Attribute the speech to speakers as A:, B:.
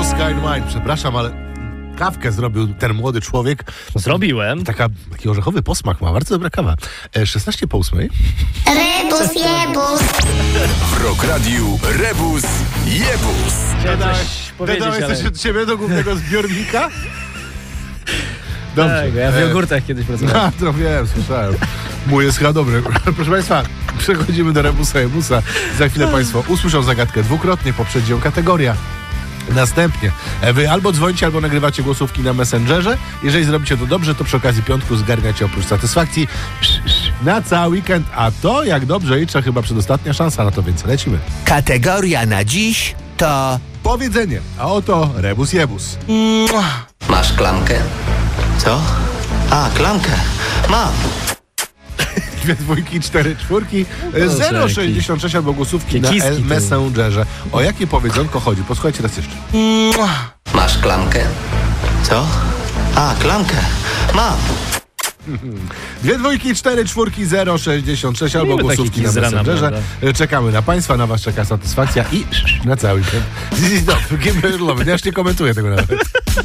A: Sky and Wine. Przepraszam, ale kawkę zrobił ten młody człowiek.
B: Zrobiłem.
A: Taki orzechowy posmak ma. Bardzo dobra kawa. 16 po 8.
C: Rebus jebus.
D: W Rock Radiu Rebus Jebus.
A: Dodałeś coś od siebie do głównego zbiornika? Dobrze.
B: Tak, ja w jogurtach kiedyś pracowałem.
A: To wiem, słyszałem. Mój jest chyba dobry. Proszę Państwa, przechodzimy do Rebusa Jebusa. Za chwilę Państwo usłyszą zagadkę dwukrotnie, poprzedzi ją kategoria. Następnie wy albo dzwonicie, albo nagrywacie głosówki na Messengerze. Jeżeli zrobicie to dobrze, to przy okazji piątku zgarniacie oprócz satysfakcji na cały weekend. A to, jak dobrze liczę, chyba przedostatnia szansa na to, więc lecimy.
E: Kategoria na dziś to...
A: Powiedzenie. A oto Rebus Jebus.
E: Masz klamkę? Co? A, klamkę. Mam.
A: 2 dwójki, 4 czwórki, 066 albo głosówki na
B: Kikiski
A: Messengerze. O jakie powiedzonko chodzi? Posłuchajcie raz jeszcze.
E: Masz klamkę? Co? A, klamkę. Mam.
A: 2 dwójki, 4 czwórki, 066 albo
B: Lubimy
A: głosówki
B: takich
A: na
B: z rana,
A: Messengerze.
B: prawda?
A: Czekamy na Państwa, na Was czeka satysfakcja i na cały weekend. Ja już nie komentuję tego nawet.